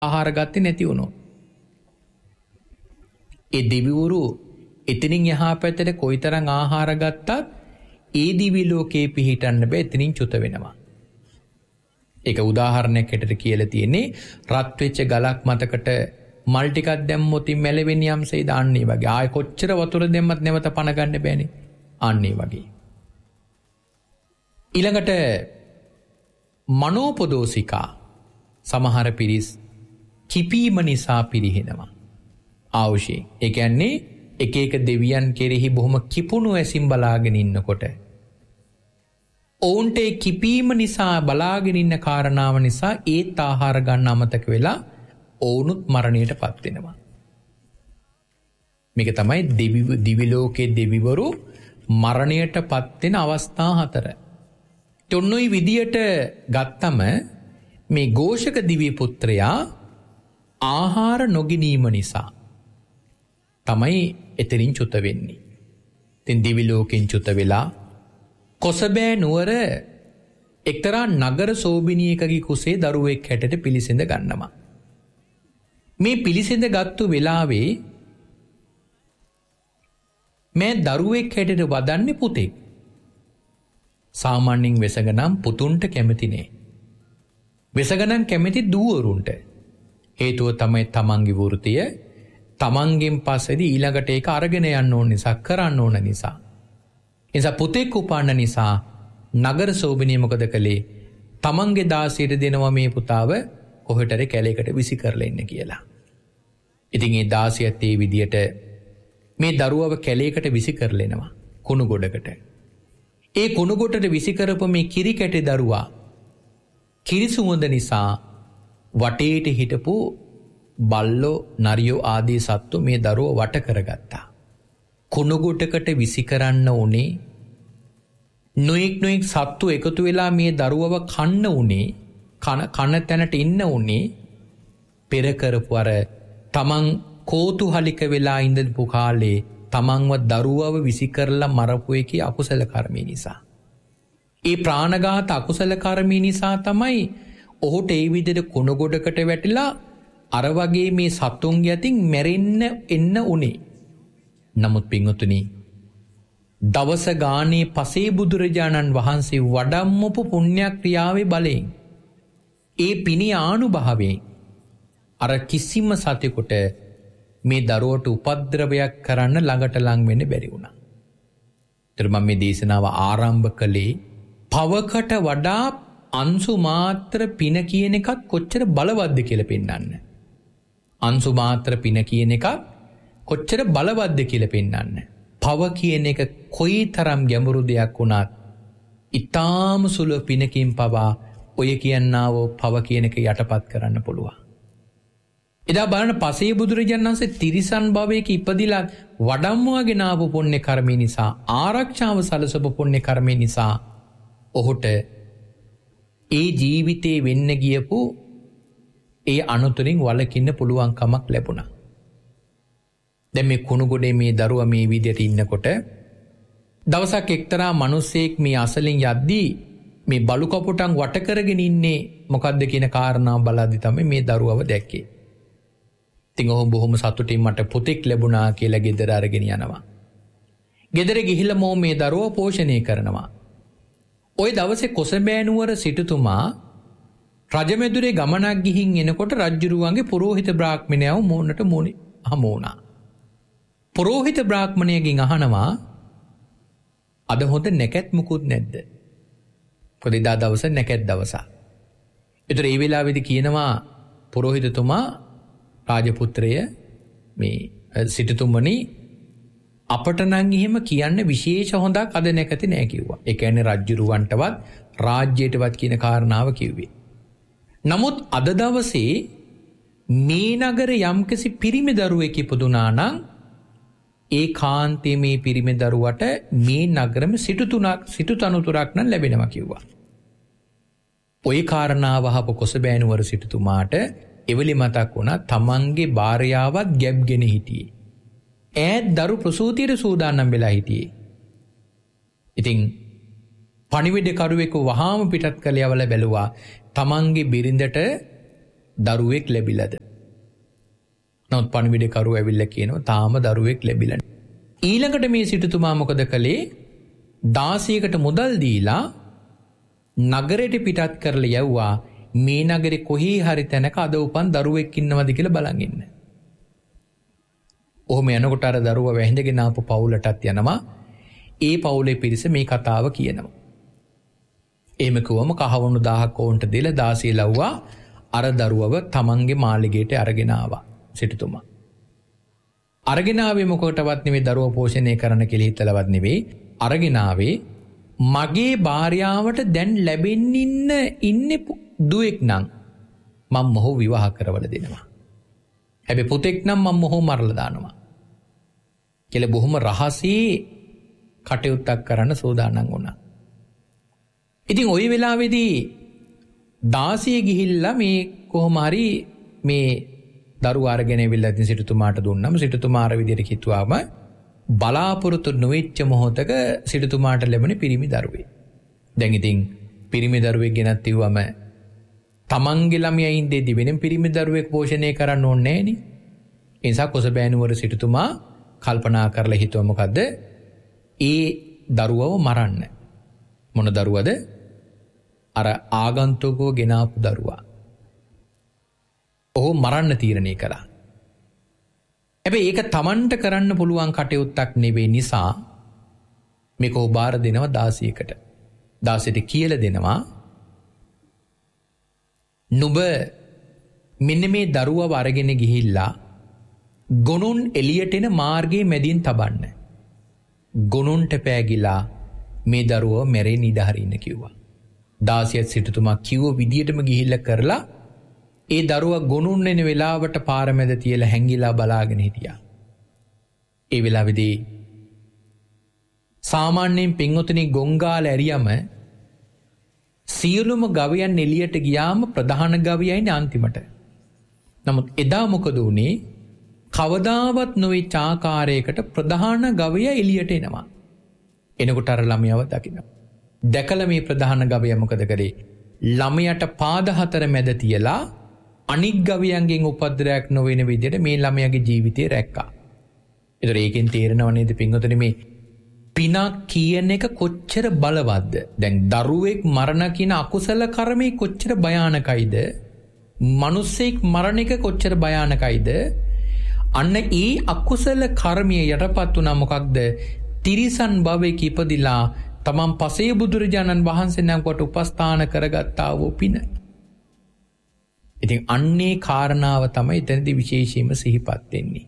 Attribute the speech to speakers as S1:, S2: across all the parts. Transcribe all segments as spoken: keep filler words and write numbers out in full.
S1: ආහාර ගත්තේ නැති වුණොත්. ඒ දෙවිවරු එතනින් එහා පැත්තට කොයිතරම් ආහාර ගත්තත් ඒ දිවි ලෝකේ පිහිටන්න බෑ, එතනින් චුත වෙනවා. ඒක උදාහරණයක් හැටියට කියලා තියෙන්නේ රත් වෙච්ච ගලක් මතකට මල් ටිකක් දැම්මොත් මැලෙවෙන්නේ යම්සේද අන්නේ වගේ. ආයෙ කොච්චර වතුර දැම්මත් නැවත පණ ගන්න බෑනේ. අන්නේ වගේ. ඊළඟට මනෝපදෝසිකා සමහර පිරිස් කිපීම නිසා පිරිහෙනවා. ආවුෂේ. ඒ කියන්නේ එක එක දෙවියන් කෙරෙහි බොහොම කිපුණු ඇසින් බලාගෙන ඉන්නකොට ඔවුන්ට ඒ කිපීම නිසා බලාගෙන ඉන්න කාරණාව නිසා ඒත් ආහාර ගන්න අමතක වෙලා ඔවුනුත් මරණයට පත් වෙනවා. මේක තමයි දෙවි දිවි ලෝකයේ දෙවිවරු මරණයට පත් වෙන අවස්ථා හතර. තොන්නොයි විදියට ගත්තම මේ ഘോഷක දිව්‍ය පුත්‍රයා ආහාර නොගැනීම නිසා තමයි එතරින් චුත වෙන්නේ. ඉතින් දිවි ලෝකෙන් චුත වෙලා කොසබෑ නුවර එක්තරා නගර සෝබිනියකගේ කුසේ දරුවෙක් හැටට පිළිසඳ ගන්නවා. මේ පිළිසඳ ගත්තු වෙලාවේ මේ දරුවෙක් හැටට වදන්නේ පුතෙක්. සාමාන්‍යයෙන් වෙසගනම් පුතුන්ට කැමති නෑ. වෙසගනම් කැමති දූවරුන්ට. හේතුව තමයි තමන්ගේ වෘතිය තමන්ගෙන් පස්සේදී ඊළඟට ඒක අරගෙන යන්න ඕන නිසා, කරන්න ඕන නිසා. නිසා පුතෙක් උපන්න නිසා නගර සෝබිනිය මොකද කළේ? තමන්ගේ දාසියට දෙනවා මේ පුතාව කොහෙටරි කැලේකට විසි කරලා ඉන්න කියලා. ඉතින් ඒ දාසියත් ඒ විදියට මේ දරුවව කැලේකට විසි කරලා එනවා කුණු ගොඩකට. ඒ කුණු ගොඩට විසි කරපු මේ කිරි කැටේ දරුවා කිරි සුවඳ නිසා වටේට හිටපු බල්ලෝ නරියෝ ආදී සත්තු මේ දරුව වට කරගත්තා. කුණු ගොඩකට විසි කරන්න උනේ නොයෙක් නොයෙක් සත්තු එකතු වෙලා මේ දරුවව කන්න උනේ කන කන තැනට ඉන්න උනේ පෙර කරපු අර තමන් කෝතුහලික වෙලා ඉඳපු කාලේ තමන්ව දරුවව විසි කරලා මරපු එකේ අකුසල කර්මය නිසා. ඒ ප්‍රාණඝාත අකුසල කර්මය නිසා තමයි ඔහුට ඒ විදිහට කුණු ගොඩකට වැටිලා අර වගේ මේ සතුන්ගේ අතින් මැරෙන්න එන්න උනේ. නමුත් පින්වතුනි, දවස ගානේ පසේ බුදුරජාණන් වහන්සේ වඩම්මපු පුණ්‍යක්‍රියාවේ බලයෙන් ඒ පිණි ආනුභාවයෙන් අර කිසිම සතෙකුට මේ දරුවට උපද්‍රවයක් කරන්න ළඟට ලං වෙන්න බැරි වුණා. ඒතර මම මේ දේශනාව ආරම්භ කළේ පවකට වඩා අංශු මාත්‍ර පින කියන එකත් කොච්චර බලවත්ද කියලා පෙන්වන්න. අංශු මාත්‍ර පින කියන එකත් කොච්චර බලවත්ද කියලා පෙන්වන්න. පව කියන එක කොයිතරම් ගැඹුරු දෙයක් වුණත් ඊටාම සුළු පිනකින් පවා ඔය කියන්නා වූ පව කියන එක යටපත් කරන්න පුළුවන්. එදා බලන්න පසේ බුදුරජාණන් වහන්සේ තිරිසන් භවයක ඉපදිලා වඩම්මවාගෙන ආපු පුණ්‍ය කර්මය නිසා, ආරක්ෂාව සලසපු පුණ්‍ය කර්මය නිසා ඔහුට ඒ ජීවිතේ වෙන්න ගියපු ඒ අනුතුරින් වළකින්න පුළුවන් කමක් ලැබුණා. දැන් මේ කුණු ගොඩේ මේ දරුවා මේ විදියට ඉන්නකොට දවසක් එක්තරා මිනිසෙක් මේ අසලින් යද්දී මේ බලු කපුටන් වට කරගෙන ඉන්නේ මොකද්ද කියන කාරණාව බලද්දි තමයි මේ දරුවව දැක්කේ. ඉතින් ඔහු බොහොම සතුටින් මට පුතෙක් ලැබුණා කියලා ගෙදර අරගෙන යනවා. ගෙදර ගිහිල්ලා මෝ මේ දරුවව පෝෂණය කරනවා. ওই දවසේ කොසඹෑ නුවර සිටුතුමා රජමෙදුරේ ගමනක් ගිහින් එනකොට රජුරුවන්ගේ පුරෝහිත බ්‍රාහ්මණයව මෝනට මෝනි හමු වුණා. පුරෝහිත බ්‍රාහ්මණයගෙන් අහනවා අද හොඳ නැකත් මුකුත් නැද්ද? මොකද එදා දවස නැකත් දවසක්. ඒතර ඒ වෙලාවේදී කියනවා පුරෝහිතතුමා රාජපුත්‍රය මේ සිටුතුමනි අපට නම් එහෙම කියන්න විශේෂ හොඳක් අද නැකති නෑ කිව්වා. ඒ කියන්නේ රජුරුවන්ටවත් රාජ්‍යයටවත් කියන කාරණාව කිව්වේ. නමුත් අද දවසේ මේ නගරේ යම්කිසි පිරිමි දරුවෙක් ඉපදුනා නම් ඒ කාන්තේ මේ පිරිමි දරුවට මේ නගරෙම සිටුතුණක් සිටුතනුතුරක් නම් ලැබෙනවා කිව්වා. ওই කාරණාව අහපු කොසබෑනුවර සිටුතුමාට එවලි මතක් වුණා තමන්ගේ භාර්යාවත් ගැබ්ගෙන හිටියේ. ඈත් දරු ප්‍රසූතියට සූදානම් වෙලා හිටියේ. ඉතින් පණිවිඩ කරුවෙකු වහාම පිටත් කළ යවල බැලුවා තමන්ගේ බිරිඳට දරුවෙක් ලැබිලාද? නමුත් පණිවිඩකරු ඇවිල්ලා කියනවා තාම දරුවෙක් ලැබිලා නැහැ. ඊළඟට මේ සිටුතුමා මොකද කළේ? දාසියකට මුදල් දීලා නගරයට පිටත් කරලා යවුවා මේ නගරේ කොහේ හරි තැනක අද උපන් දරුවෙක් ඉන්නවද කියලා බලන් ඉන්න. ඔහොම යනකොට අර දරුවා වැහිඳගෙන ආපු පවුලටත් යනවා. ඒ පවුලේ පිරිස මේ කතාව කියනවා. එහෙම කිව්වම කහවණු දහයක් ඕන්ට දෙලා දාසිය ලව්වා අර දරුවව තමන්ගේ මාලිගයට අරගෙන ආවා සිටුතුමා. අරගෙන ආවේ මොකටවත් නෙවෙයි දරුවා පෝෂණය කරන්න කියලා හිතලවත් නෙවෙයි. අරගෙන ආවේ මගේ භාර්යාවට දැන් ලැබෙන්න ඉන්න ඉන්නේ දුවෙක් නම් මම මොහොව විවාහ කරවල දෙනවා. හැබැයි පුතෙක් නම් මම මොහොව මරලා දානවා. කියලා බොහොම රහසේ කටයුත්තක් කරන්න සූදානම් වුණා. ඉතින් ওই වෙලාවේදී දාසිය ගිහිල්ලා මේ කොහොම හරි මේ දරුවා අරගෙන එවිල්ලා ඉතින් සිටුතුමාට දුන්නම සිටුතුමා අර විදියට කිව්වාම බලාපොරොත්තු නොවෙච්ච මොහොතක සිටුතුමාට ලැබුණේ පිරිමි දරුවෙක්. දැන් ඉතින් පිරිමි දරුවෙක් ගෙනත් ඉව්වම තමන්ගේ ළමයා ඉඳෙද්දි වෙනම පිරිමි දරුවෙක් පෝෂණය කරන්න ඕනේ නෑනේ. ඒ නිසා කොසබෑනුවර සිටුතුමා කල්පනා කරලා හිතුවා මොකද්ද? ඒ දරුවව මරන්න. මොන දරුවද? අර ආගන්තුකව ගෙනාපු දරුවා. ඔහු මරන්න තීරණය කළා. හැබැයි ඒක තමන්ට කරන්න පුළුවන් කටයුත්තක් නෙවෙයි නිසා මේක ඔහු බාර දෙනවා දාසියකට. දාසියට කියලා දෙනවා නුඹ මෙන්න මේ දරුවව අරගෙන ගිහිල්ලා ගොනුන් එළියට එන මාර්ගයේ මැදින් තබන්න. ගොනුන්ට පෑගිලා මේ දරුවව මැරෙන්න ඉඩ හරින්න කිව්වා. දාසියත් සිටුතුමා කිව්ව විදියටම ගිහිල්ලා කරලා ඒ දරුවා ගොනුන් එන වෙලාවට පාර මැද තියලා හැංගිලා බලාගෙන හිටියා. ඒ වෙලාවේදී සාමාන්‍යයෙන් පින්වතුනි ගොංගාල ඇරියම සියලුම ගවයන් එළියට ගියාම ප්‍රධාන ගවයා ඉන්නේ අන්තිමට. නමුත් එදා මොකද වුනේ? කවදාවත් නොවිච්ච ආකාරයකට ප්‍රධාන ගවයා එළියට එනවා. එනකොට අර ළමයාව දකින්න. දැකලා මේ ප්‍රධාන ගවයා මොකද කරේ? ළමයාට පාද හතර මැද තියලා අනික් ගවයන්ගෙන් උපද්‍රවයක් නොවන විදිහට මේ ළමයාගේ ජීවිතේ රැක්කා. ඒතර ඒකෙන් තේරෙනව නේද පින්වතුනි මේ පිනක් කියන එක කොච්චර බලවත්ද? දැන් දරුවෙක් මරණ කියන අකුසල කර්මේ කොච්චර භයානකයිද? මිනිස්සෙක් මරණ එක කොච්චර භයානකයිද? අන්න ඒ අකුසල කර්මයේ යටපත් වුණා මොකක්ද? තිරිසන් භවයක ඉපදිලා තමන් පසේ බුදුරජාණන් වහන්සේ නමකට උපස්ථාන කරගත්තා වූ පින. ඉතින් අන්නේ කාරණාව තමයි එතනදී විශේෂයෙන්ම සිහිපත් වෙන්නේ.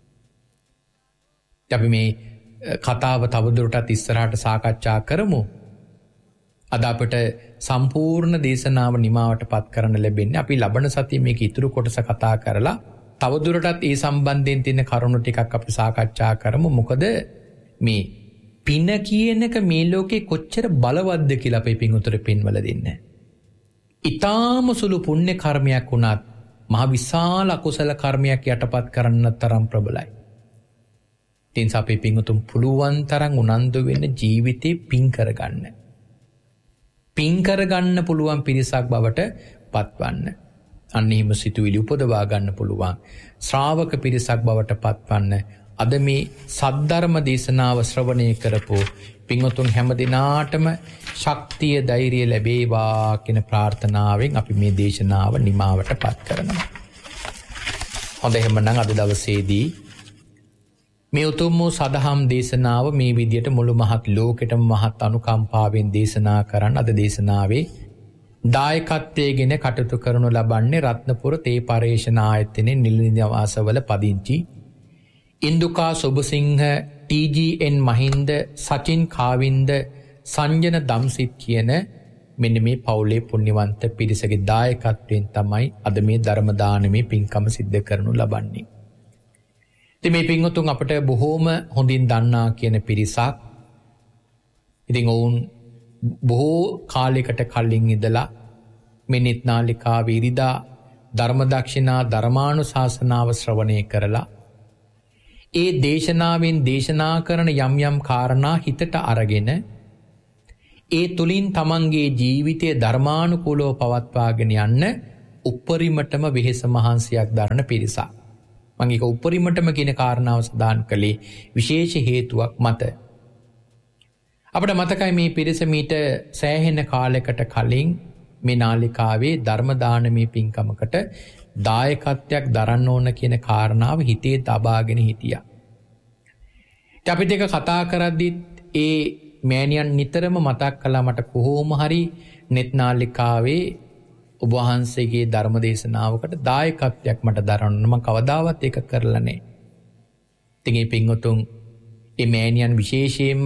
S1: අපි මේ කතාව තවදුරටත් ඉස්සරහට සාකච්ඡා කරමු. අද අපට සම්පූර්ණ දේශනාව නිමාවට පත් කරන්න ලැබෙන්නේ අපි ලබන සතියේ මේක ඉතුරු කොටස කතා කරලා තවදුරටත් ඒ සම්බන්ධයෙන් තියෙන කරුණු ටිකක් අපි සාකච්ඡා කරමු. මොකද මේ පින කියන එක මේ ලෝකේ කොච්චර බලවත්ද කියලා අපේ පින්වතුන්ට පෙන්වලා දෙන්නේ. ඊටාම සුළු පුණ්‍ය කර්මයක් වුණත් මහ විශාල අකුසල කර්මයක් යටපත් කරන්න තරම් ප්‍රබලයි. තින් අපේ පින්වතුන් පුළුවන් තරම් උනන්දු වෙන්න ජීවිතේ පින් කරගන්න. පින් කරගන්න පුළුවන් පිරිසක් බවට පත්වන්න. අන්න එහෙම සිතුවිලි උපදවා ගන්න පුළුවන් ශ්‍රාවක පිරිසක් බවට පත්වන්න. අද මේ සද්ධර්ම දේශනාව ශ්‍රවණය කරපු පින්වතුන් හැම දිනාටම ශක්තිය ධෛර්යය ලැබේවා කියන ප්‍රාර්ථනාවෙන් අපි මේ දේශනාව නිමාවට පත් කරනවා. හොඳ එහෙමනම් අද දවසේදී මේ උතුම් වූ සදහම් දේශනාව මේ විදියට මුළු මහත් ලෝකෙටම මහත් අනුකම්පාවෙන් දේශනා කරන්න අද දේශනාවේ දායකත්වයේගෙන කටයුතු කරනු ලබන්නේ රත්නපුර තේ පර්යේෂණ ආයතනයේ නිලනිවාසවල පදිංචි ඉන්දුකා සොබසිංහ ටී.ජී.එන්. මහින්ද සචින් කාවින්ද සංජන දම්සිත් කියන මෙන්න මේ පවුලේ පුණ්‍යවන්ත පිරිසගේ දායකත්වයෙන් තමයි අද මේ ධර්ම දානමේ පින්කම සිද්ධ කරනු ලබන්නේ. ඉතින් මේ පින්වතුන් අපට බොහෝම හොඳින් දන්නා කියන පිරිසක්. ඉතින් ඔවුන් බොහෝ කාලයකට කලින් ඉඳලා මිනිත් නාලිකාවේ ඉරිදා ධර්ම දක්ෂිනා ධර්මානුශාසනාව ශ්‍රවණය කරලා ඒ දේශනාවෙන් දේශනා කරන යම් යම් කාරණා හිතට අරගෙන ඒ තුලින් තමන්ගේ ජීවිතය ධර්මානුකූලව පවත්වාගෙන යන්න උපරිමටම වෙහෙස මහන්සියක් දරන පිරිසක්. මම ඒක උපරිමටම කියන කාරණාව සඳහන් කළේ විශේෂ හේතුවක් මත. අපිට මතකයි මේ පිරිස මීට සෑහෙන කාලයකට කලින් මේ නාලිකාවේ ධර්ම දානමේ පින්කමකට දායකත්වයක් දරන්න ඕන කියන කාරණාව හිතේ තබාගෙන හිටියා. අපිට ඒක කතා කරද්දිත් ඒ මෑණියන් නිතරම මතක් කළා මට කොහොම හරි net නාලිකාවේ ඔබ වහන්සේගේ ධර්ම දේශනාවකට දායකත්වයක් මට දරන්න මම කවදාවත් ඒක කරලා නැහැ. ඉතින් මේ පින්වතුන් මේ මෑණියන් විශේෂයෙන්ම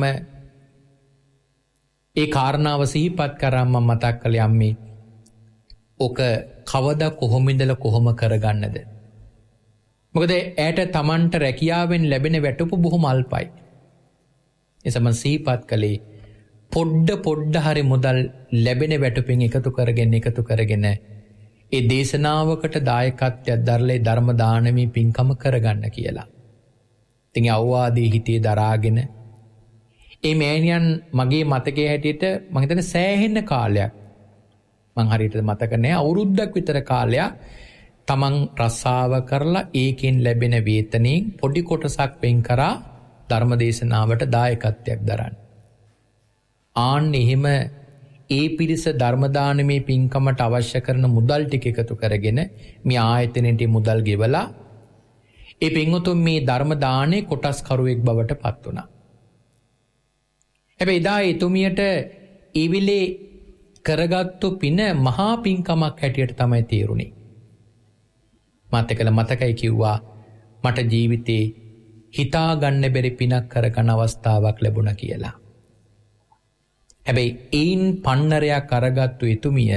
S1: ඒ කාරණාව සිහිපත් කරාම මම මතක් කළේ අම්මේ ඔක කවදා කොහොම ඉඳලා කොහොම කරගන්නද? මොකද ඈට Tamanට රැකියාවෙන් ලැබෙන වැටුප බොහොම අල්පයි. එසම සිහිපත් කළේ පොඩ්ඩ පොඩ්ඩ හරි මුදල් ලැබෙන වැටුපෙන් එකතු කරගෙන එකතු කරගෙන ඒ දේශනාවකට දායකත්වයක් දරලා ධර්ම දානමේ පින්කම කරගන්න කියලා. ඉතින් අවවාදී හිතේ දරාගෙන ඒ මෑණියන් මගේ මතකයේ හැටියට මම හිතන්නේ සෑහෙන කාලයක් මං හරියට මතක නැහැ අවුරුද්දක් විතර කාලයක් තමන් රස්සාව කරලා ඒකෙන් ලැබෙන වේතනයෙන් පොඩි කොටසක් වෙන් කරා ධර්ම දේශනාවට දායකත්වයක් දරන්න. ආන්න එහෙම ඒ පිරිස ධර්ම දානමේ පින්කමට අවශ්‍ය කරන මුදල් ටික එකතු කරගෙන මේ ආයතනෙට මුදල් ගෙවලා ඒ පින්වතුන් මේ ධර්ම දානේ කොටස් කරුවෙක් බවට පත් වුණා. හැබැයි එදා එතුමියට ඒ විලේ කරගත්තු පින මහා පින්කමක් හැටියට තමයි තේරුණේ. මාතකල මතකයි කිව්වා මට ජීවිතේ හිතා ගන්න බැරි පිනක් කරගන්න අවස්ථාවක් ලැබුණා කියලා. හැබැයි ඒන් පන්නරයක් අරගත්තු එතුමිය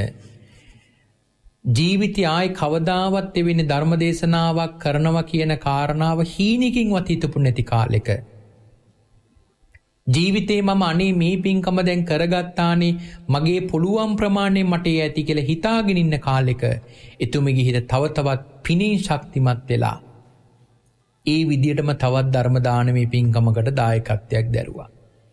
S1: ජීවිතය ආයි කවදාවත් එවෙන ධර්ම දේශනාවක් කරනවා කියන කාරණාව හීනකින්වත් හිතපු නැති කාලෙක ජීවිතේ මම අනේ මේ පින්කම දැන් කරගත්තානේ මගේ පුළුවන් ප්‍රමාණය මට ඇති කියලා හිතාගෙන ඉන්න කාලෙක එතුමිගේ හිත තව තවත් පිනේ ශක්තිමත් වෙලා ඒ විදියටම තවත් ධර්ම දානමේ පින්කමකට දායකත්වයක් දැරුවා.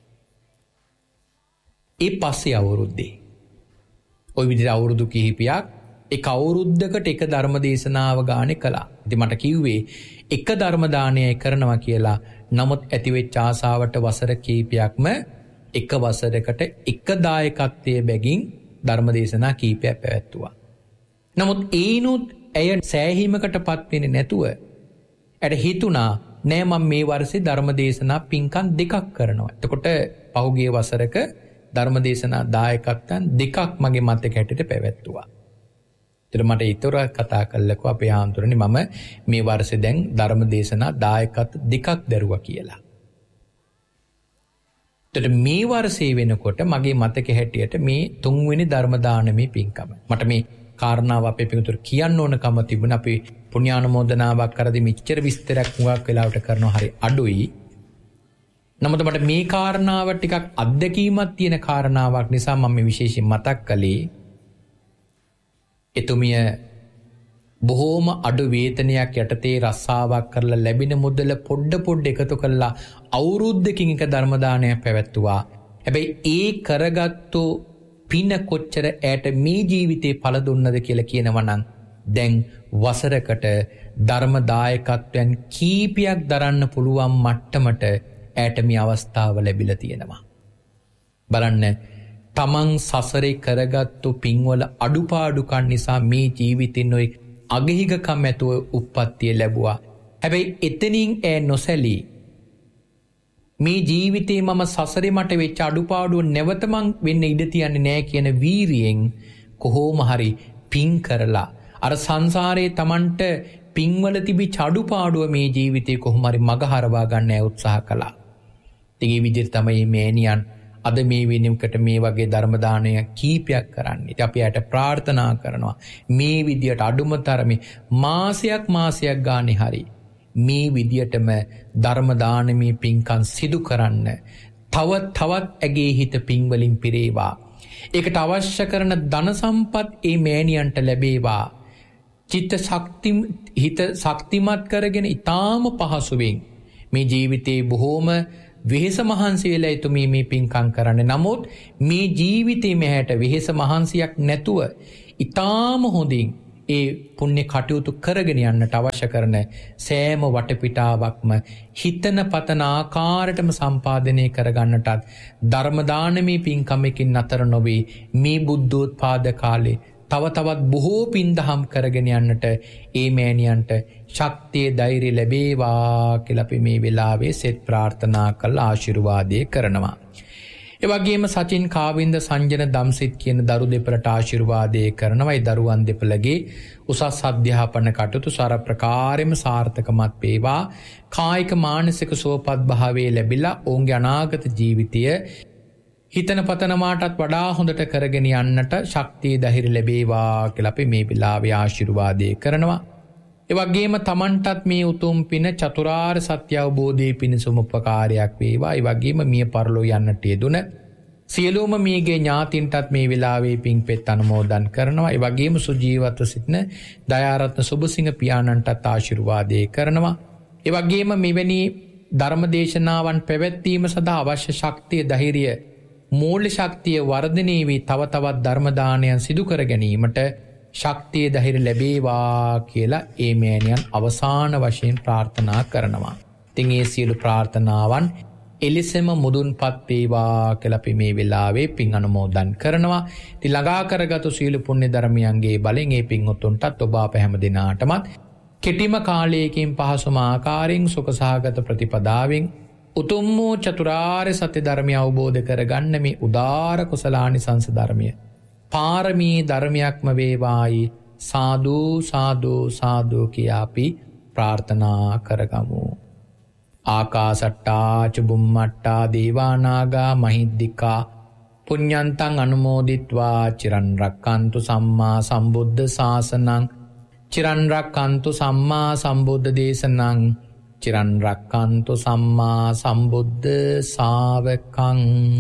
S1: ඒ පස්සේ අවුරුද්දේ ওই විදිහට අවුරුදු කිහිපයක් එක අවුරුද්දකට එක ධර්ම දේශනාව ගානේ කළා. ඉතින් මට කිව්වේ එක ධර්ම දානය කරනවා කියලා. නමුත් ඇතිවෙච්ච ආසාවට වසර කීපයක්ම එක වසරකට එක දායකත්වයේ බැගින් ධර්ම දේශනා කීපයක් පැවැත්තුවා. නමුත් ඒනොත් ඇය සෑහීමකටපත් වෙන්නේ නැතුව ඇයට හිතුණා නෑ මම මේ වර්ෂේ ධර්ම දේශනා පින්කම් දෙකක් කරනවා. එතකොට පහුගිය වසරක ධර්ම දේශනා දායකත්වයන් දෙකක් මගේ මතක හැටියට පැවැත්තුවා. ඒතර මට ඊතර කතා කළකෝ අපේ ආන්තරනේ මම මේ වර්ෂේ දැන් ධර්ම දේශනා දායකත්ව දෙකක් දරුවා කියලා. ඒතර මේ වර්ෂේ වෙනකොට මගේ මතක හැටියට මේ තුන්වෙනි ධර්ම දානමේ පින්කම. මට මේ කාරණාව අපේ පිටුතර කියන්න ඕනකම තිබුණා. අපි පුණ්‍යානුමෝදනාවක් කරදී මෙච්චර විස්තරයක් මුගක් වෙලාවට කරනවා හරි අඩුයි. නමුත් මට මේ කාරණාව ටිකක් අත්දැකීමක් තියෙන කාරණාවක් නිසා මම මේ විශේෂයෙන් මතක් කළේ. එතුමිය බොහෝම අඩු වේතනයක් යටතේ රස්සාවක් කරලා ලැබෙන මුදල පොඩ පොඩ එකතු කරලා අවුරුද්දකින් එක ධර්ම දානයක් පැවැත්තුවා. හැබැයි ඒ කරගත්තු පින කොච්චර ඈට මේ ජීවිතේ පළ දුන්නද කියලා කියනවා නම් දැන් වසරකට ධර්ම දායකත්වයන් කීපයක් දරන්න පුළුවන් මට්ටමට ඈට මේ අවස්ථාව ලැබිලා තියෙනවා. බලන්න තමන් සසරේ කරගත්තු පින්වල අඩුපාඩුකම් නිසා මේ ජීවිතින් ඔය අගහිගකම් ඇතුව උප්පත්තිය ලැබුවා. හැබැයි එතනින් ඈ නොසැලී මේ ජීවිතේ මම සසරේ මට වෙච්ච අඩුපාඩුව නැවත මං වෙන්න ඉඩ තියන්නේ නැහැ කියන වීරියෙන් කොහොම හරි පින් කරලා අර සංසාරේ Tamanට පින්වල තිබිච්ච අඩුපාඩුව මේ ජීවිතේ කොහොම හරි මග හරවා ගන්න උත්සාහ කළා. ඉතින් මේ විදිහට තමයි මෑණියන් අද මේ වෙනුවකට මේ වගේ ධර්ම දානය කීපයක් කරන්නේ. ඉතින් අපි යට ප්‍රාර්ථනා කරනවා මේ විදියට අඩුම තරමේ මාසයක් මාසයක් ගානේ හරි මේ විදියටම ධර්ම දානමේ පින්කම් සිදු කරන්න තව තවත් ඇගේ හිත පින් වලින් පිරේවා. ඒකට අවශ්‍ය කරන ධන සම්පත් ඒ මෑණියන්ට ලැබේවා. චිත්ත ශක්ති හිත ශක්තිමත් කරගෙන ඊටාම පහසුවෙන් මේ ජීවිතේ බොහෝම වෙහෙස මහන්සි වෙලා එතුමී මේ පින්කම් කරන්නේ. නමුත් මේ ජීවිතේ මෙහැට වෙහෙස මහන්සියක් නැතුව ඊටාම හොඳින් ඒ පුණ්‍ය කටයුතු කරගෙන යන්නට අවශ්‍ය කරන සෑම වටපිටාවක්ම හිතන පතන ආකාරයටම සම්පාදනය කරගන්නටත් ධර්ම දානමේ පින්කමකින් නතර නොවේ මේ බුද්ධෝත්පාද කාලේ තව තවත් බොහෝ පින්දහම් කරගෙන යන්නට ඒ මෑණියන්ට ශක්තිය ධෛර්යය ලැබේවා කියලා අපි මේ වෙලාවේ සෙත් ප්‍රාර්ථනා කරලා ආශිර්වාදේ කරනවා. ඒ වගේම සචින් කාවින්ද සංජන දම්සිත් කියන දරු දෙපළට ආශිර්වාදේ කරනවා. ඒ දරුවන් දෙපළගේ උසස් අධ්‍යාපන කටයුතු සාර ප්‍රකාරයෙන්ම සාර්ථකමත් වේවා. කායික මානසික සුවපත් භාවයේ ලැබිලා ඔවුන්ගේ අනාගත ජීවිතය හිතන පතනමාටත් වඩා හොඳට කරගෙන යන්නට ශක්තිය ධෛර්යය ලැබේවා කියලා අපි මේ වෙලාවේ ආශිර්වාදේ කරනවා. ඒ වගේම තමන්ටත් මේ උතුම් පින චතුරාර්ය සත්‍ය අවබෝධයේ පිණසම උපකාරයක් වේවා. ඒ වගේම මිය පරලෝ යන්නට යෙදුන සියලුම මේගේ ඥාතින්ටත් මේ වෙලාවේ පින්පෙත් අනුමෝදන් කරනවා. ඒ වගේම සුජීවත්ව සිටින දයාරත්න සුබසිංහ පියාණන්ටත් ආශිර්වාදේ කරනවා. ඒ වගේම මෙවැනි ධර්මදේශනාවන් පැවැත්වීම සඳහා අවශ්‍ය ශක්තිය ධෛර්යය මූල්‍ය ශක්තිය වර්ධනය වී තව තවත් ධර්ම දානයන් සිදු කර ගැනීමට ශක්තිය ධෛර්යය ලැබේවා කියලා ඒ මෑණියන් අවසාන වශයෙන් ප්‍රාර්ථනා කරනවා. ඉතින් ඒ සියලු ප්‍රාර්ථනාවන් එලෙසම මුදුන්පත් වේවා කියලා අපි මේ වෙලාවේ පින් අනුමෝදන් කරනවා. ඉතින් ළඟා කරගත් සීල පුණ්‍ය ධර්මයන්ගේ බලෙන් ඒ පින් උතුම්ටත් ඔබ අප හැම දිනාටමත් කෙටිම කාලයකින් පහසුම ආකාරයෙන් සුඛසහගත ප්‍රතිපදාවෙන් උතුම් වූ චතුරාර්ය සත්‍ය ධර්මය අවබෝධ කරගන්න මේ උදාර කුසලානිසංස ධර්මය පාරමී ධර්මයක්ම වේවායි සාදු සාදු සාදු කියා අපි ප්‍රාර්ථනා කරගමු. ආකාසට්ටා චුම්මට්ටා දේවානාගා මහිද්దికා පුඤ්ඤන්තං අනුමෝදිත්වා චිරන් රක්칸තු සම්මා සම්බුද්ධ ශාසනං චිරන් රක්칸තු සම්මා සම්බුද්ධ දේශනං චිරන් රක්칸තු සම්මා සම්බුද්ධ ශාවකං.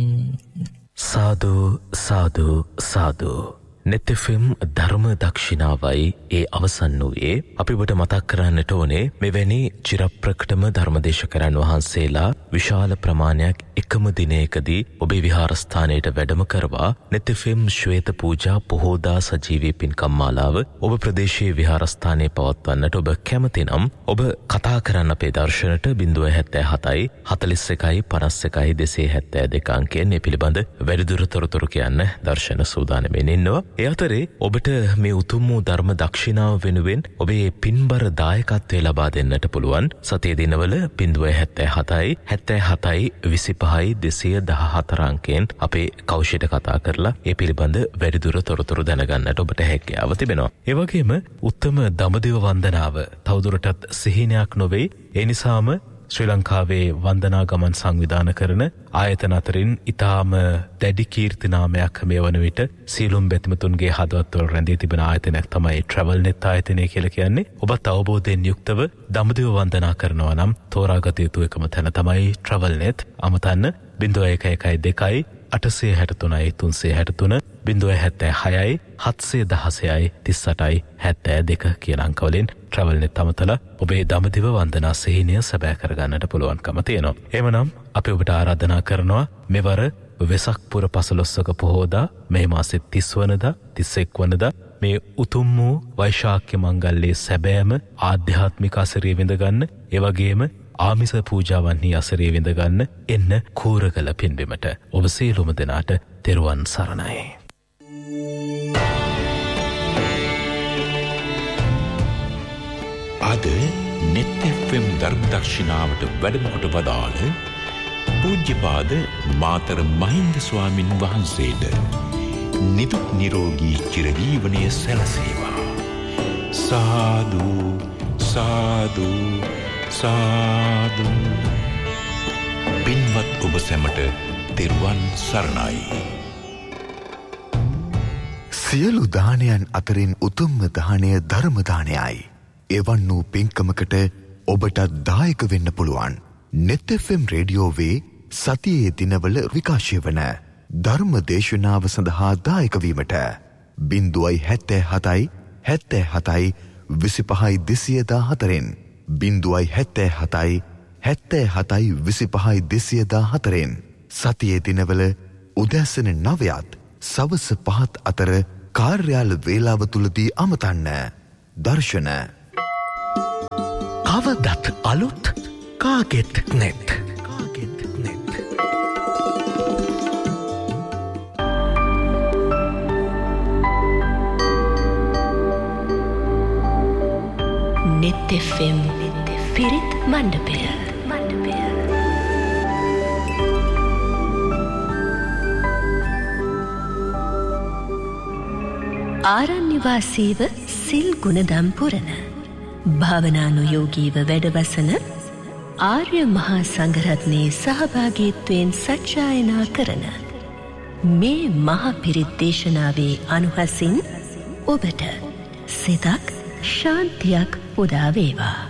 S2: සාදු සාදු සාදු. නෙතෙෆෙම් ධර්ම දක්ෂිනාවයි ඒ අවසන් වූයේ. අපි ඔබට මතක් කරන්නට ඕනේ මෙවැනි චිරප්‍රකටම ධර්මදේශකයන් වහන්සේලා විශාල ප්‍රමාණයක් එකම දිනයකදී ඔබේ විහාරස්ථානයට වැඩම කරවා නෙතෙෆෙම් ශ්වේත පූජා පොහෝදා සජීවී පින්කම් මාලාව ඔබ ප්‍රදේශයේ විහාරස්ථානයේ පවත්වන්නට ඔබ කැමති නම් ඔබ කතා කරන්න අපේ දර්ශනට ज़ीरो सात सात හතළිස් එකයි පනස් එකයි දෙසිය හැත්තෑ දෙක අංකයෙන් මේ පිළිබඳ වැඩිදුර තොරතුරු කියන්න දර්ශන සූදානම්ෙන් ඉන්නවා. ඒ අතරේ ඔබට මේ උතුම් වූ ධර්ම දක්ෂිනාව වෙනුවෙන් ඔබේ පින්බර දායකත්වය ලබා දෙන්නට පුළුවන්. සතියේ දිනවල ज़ीरो सात सात හැත්තෑ හතයි විසිපහයි දෙසිය දහහතර අංකයෙන් අපේ කෞෂයට කතා කරලා ඒ පිළිබඳ වැඩිදුර තොරතුරු දැනගන්නට ඔබට හැකියාව තිබෙනවා. ඒ වගේම උත්තම දඹදිව වන්දනාව තවදුරටත් සිහිනයක් නොවේ. ඒ නිසාම ශ්‍රී ලංකාවේ වන්දනා ගමන් සංවිධාන කරන ආයතන අතරින් ඉතාම දැඩි කීර්ති නාමයක් මේ වන විට සීලුම් බෙතමතුන්ගේ හදවත්වල රැඳී තිබෙන ආයතනයක් තමයි ට්‍රැවල් නෙට් ආයතනය කියලා කියන්නේ. ඔබත් අවබෝධයෙන් යුක්තව දඹදිව වන්දනා කරනවා නම් තෝරාගත යුතු එකම තැන තමයි ට්‍රැවල් නෙට්. අමතන්න ज़ीरो एक एक දෙකයි අටසිය හැටතුනයි තුන්සිය හැටතුන ज़ीरो හැත්තෑ හයයි හත්සිය දහසයයි තිස් අටයි හැත්තෑ දෙක කියන අංකවලින් ට්‍රැවල් නෙට් අමතලා ඔබේ දඹදිව වන්දනා සිහිනය සැබෑ කරගන්නට පුළුවන්කම තියෙනවා. එමනම් අපි ඔබට ආරාධනා කරනවා මෙවර වෙසක් පුර පසළොස්වක පොහෝදා මේ මාසෙ තිස් වනදා තිස් එක් වනදා මේ උතුම් වූ වෛශාඛ්‍ය මංගල්‍යයේ සැබෑම ආධ්‍යාත්මික අසරිය විඳගන්න, ඒ වගේම ආමිස පූජාවන්හි අසරිය විඳගන්න එන්න කූරගල පින්බිමට ඔබ සියලුම දෙනාට තෙරුවන් සරණයි.
S3: අද නෙත් එෆ් එම් ධර්ම දක්ෂිනාවට වැඩමකොට වදාළ පූජ්‍යපාද මාතර මහින්ද ස්වාමින් වහන්සේට නිදුක් නිරෝගී චිරජීවනයේ සැලසේවා. සාදු සාදු සාදු. පින්වත් ඔබ සැමට තෙරුවන් සරණයි.
S4: සියලු දානයන් අතරින් උතුම්ම දානය ධර්ම දානයයි. එවන් වූ පින්කමකට ඔබට දායක වෙන්න පුළුවන්. නෙත් එෆ් එම් රේඩියෝවේ සතියේ දිනවල විකාශය වන ධර්ම දේශනාව සඳහා දායක වීමට ज़ीरो හැත්තෑ හතයි හැත්තෑ හතයි විසිපහයි දෙසිය දහහතරෙන් ज़ीरो හැත්තෑ හතයි හැත්තෑ හතයි විසිපහයි දෙසිය දහහතරෙන් සතියේ දිනවල උදෑසන නවයත් සවස පහත් අතර කාර්යාල වේලාව තුලදී අමතන්න. දර්ශන
S2: කවදත් අලුත් කාගෙත් නෙත් කාගෙත් නෙත්
S5: නෙත් එෆ් එම් පිරිත් මණ්ඩපය මණ්ඩපය ආරණ්‍යවාසීව සිල් ගුණදම් පුරන භාවනානුයෝගීව වැඩවසන ආර්ය මහා සංඝරත්නයේ සහභාගීත්වයෙන් සජ්ජායනා කරන මේ මහා පිරිත් දේශනාවේ අනුහසින් ඔබට සිතක් ශාන්තියක් උදා වේවා.